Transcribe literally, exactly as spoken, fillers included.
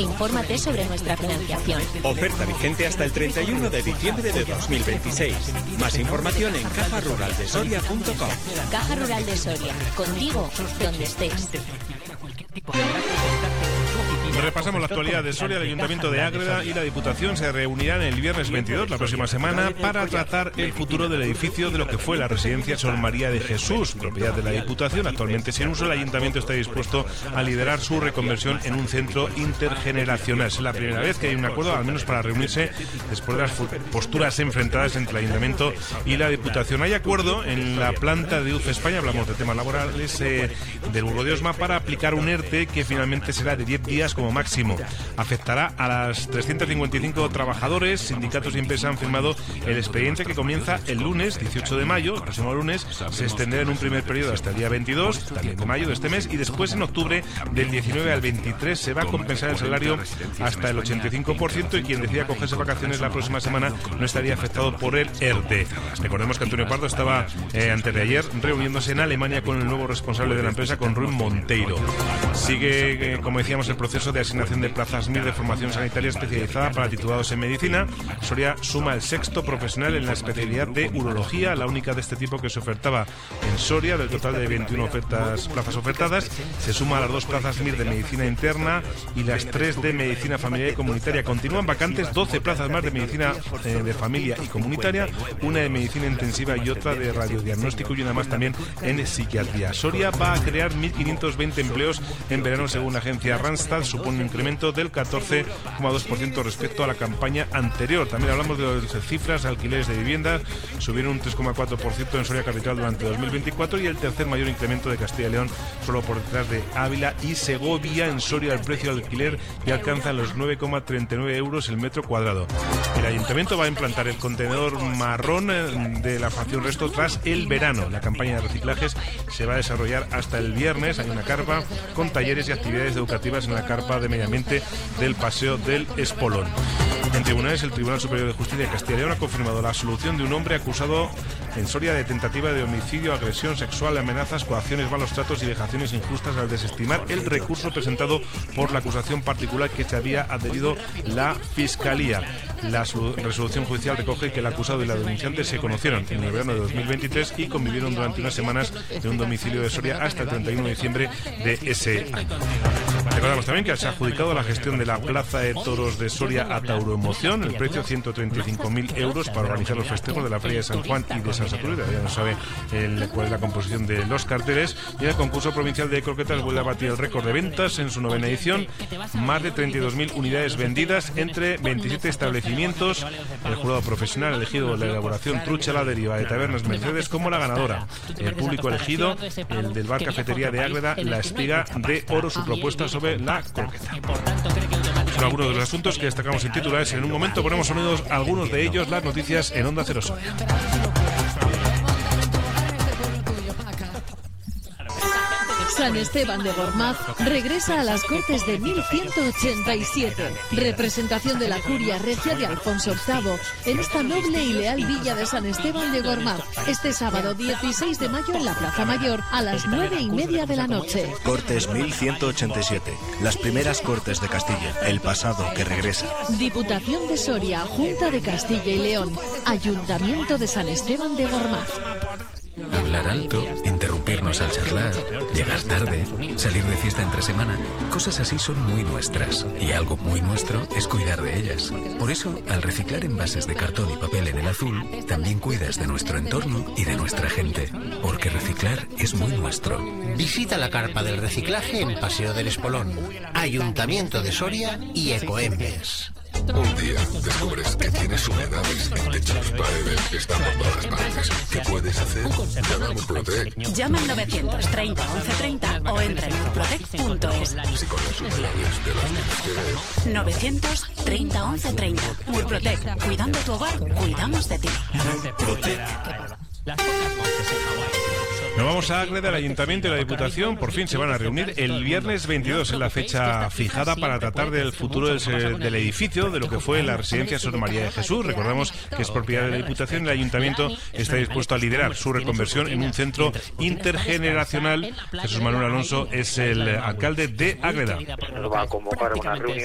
Infórmate sobre nuestra financiación. Oferta vigente hasta el treinta y uno de diciembre de dos mil veintiséis. Más información en caja rural de soria punto com. Caja Rural de Soria, contigo donde estés. Repasamos la actualidad de Soria. El Ayuntamiento de Ágreda y la Diputación se reunirán el viernes veintidós, la próxima semana, para tratar el futuro del edificio de lo que fue la residencia Sor María de Jesús, propiedad de la Diputación, actualmente sin uso. El Ayuntamiento está dispuesto a liderar su reconversión en un centro intergeneracional. Es la primera vez que hay un acuerdo, al menos para reunirse, después de las posturas enfrentadas entre el Ayuntamiento y la Diputación. Hay acuerdo en la planta de U C España, hablamos de temas laborales, eh, del Burgo de Osma, para aplicar un ERTE que finalmente será de diez días como máximo. Afectará a las trescientos cincuenta y cinco trabajadores. Sindicatos y empresas han firmado el expediente que comienza el lunes dieciocho de mayo, el próximo lunes. Se extenderá en un primer periodo hasta el día veintidós, también de mayo de este mes, y después en octubre del diecinueve al veintitrés se va a compensar el salario hasta el ochenta y cinco por ciento, y quien decida cogerse vacaciones la próxima semana no estaría afectado por el ERTE. Recordemos que Antonio Pardo estaba eh, antes de ayer reuniéndose en Alemania con el nuevo responsable de la empresa, con Ruiz Monteiro. Sigue, eh, como decíamos, el proceso de asignación de plazas M I R de formación sanitaria especializada para titulados en medicina. Soria suma el sexto profesional en la especialidad de urología, la única de este tipo que se ofertaba en Soria. Del total de veintiuna ofertas, plazas ofertadas, se suma a las dos plazas M I R de medicina interna y las tres de medicina familiar y comunitaria. Continúan vacantes doce plazas más de medicina eh, de familia y comunitaria, una de medicina intensiva y otra de radiodiagnóstico, y una más también en psiquiatría. Soria va a crear mil quinientos veinte empleos en verano, según la agencia Randstad. Supone un incremento del catorce coma dos por ciento respecto a la campaña anterior. También hablamos de las cifras, alquileres de viviendas subieron un tres coma cuatro por ciento en Soria Capital durante dos mil veinticuatro, y el tercer mayor incremento de Castilla y León, solo por detrás de Ávila y Segovia. En Soria el precio del alquiler ya alcanza los nueve coma treinta y nueve euros el metro cuadrado. El Ayuntamiento va a implantar el contenedor marrón de la fracción resto tras el verano. La campaña de reciclajes se va a desarrollar hasta el viernes. Hay una carpa con talleres y actividades educativas en la carpa de medio ambiente del Paseo del Espolón. En tribunales, el Tribunal Superior de Justicia de Castilla y León ha confirmado la absolución de un hombre acusado en Soria de tentativa de homicidio, agresión sexual, amenazas, coacciones, malos tratos y vejaciones injustas, al desestimar el recurso presentado por la acusación particular que se había adherido la Fiscalía. La resolución judicial recoge que el acusado y la denunciante se conocieron en el verano de dos mil veintitrés y convivieron durante unas semanas en un domicilio de Soria hasta el treinta y uno de diciembre de ese año. Recordamos también que se ha adjudicado la gestión de la Plaza de Toros de Soria a Tauroemoción. El precio ciento treinta y cinco mil euros para organizar los festejos de la Feria de San Juan y de San Saturno. Ya no sabe el, cuál es la composición de los carteles. Y en el concurso provincial de croquetas vuelve a batir el récord de ventas en su novena edición. Más de treinta y dos mil unidades vendidas entre veintisiete establecimientos. El jurado profesional ha elegido la elaboración trucha la deriva de Tabernas Mercedes como la ganadora. El público elegido, el del bar Cafetería de Ágreda, La Espiga de Oro, su propuesta sobre la croqueta. Son algunos de los asuntos que destacamos en titulares. En un momento ponemos sonidos a algunos de ellos, las noticias en Onda Cero Soria. San Esteban de Gormaz regresa a las Cortes de mil ciento ochenta y siete. Representación de la Curia Regia de Alfonso octavo en esta noble y leal villa de San Esteban de Gormaz. Este sábado dieciséis de mayo en la Plaza Mayor a las nueve y media de la noche. Cortes mil ciento ochenta y siete. Las primeras Cortes de Castilla. El pasado que regresa. Diputación de Soria, Junta de Castilla y León, Ayuntamiento de San Esteban de Gormaz. Hablar alto, interrumpirnos al charlar, llegar tarde, salir de fiesta entre semana, cosas así son muy nuestras. Y algo muy nuestro es cuidar de ellas. Por eso, al reciclar envases de cartón y papel en el azul, también cuidas de nuestro entorno y de nuestra gente. Porque reciclar es muy nuestro. Visita la carpa del reciclaje en Paseo del Espolón, Ayuntamiento de Soria y Ecoembes. Un día descubres que tienes humedades en techos, paredes, están por todas partes. ¿Qué puedes hacer? Llama a Murprotec. Llama al novecientos treinta once treinta o entra en murprotec punto es. Si con las humedades te las tienes que ver. novecientos treinta once treinta. Murprotec. Cuidando tu hogar, cuidamos de ti. Murprotec. Nos vamos a Ágreda. El Ayuntamiento y la Diputación por fin se van a reunir el viernes veintidós, en la fecha fijada para tratar del futuro del, del edificio de lo que fue la residencia Sor María de Jesús. Recordamos que es propiedad de la Diputación y el Ayuntamiento está dispuesto a liderar su reconversión en un centro intergeneracional. Jesús Manuel Alonso es el alcalde de Ágreda. Nos va a convocar a una reunión